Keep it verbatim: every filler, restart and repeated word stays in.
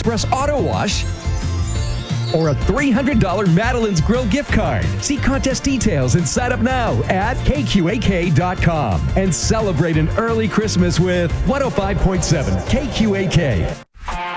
Express Auto Wash, or a three hundred dollars Madeline's Grill gift card. See contest details and sign up now at K Q A K dot com and celebrate an early Christmas with one oh five point seven K Q A K.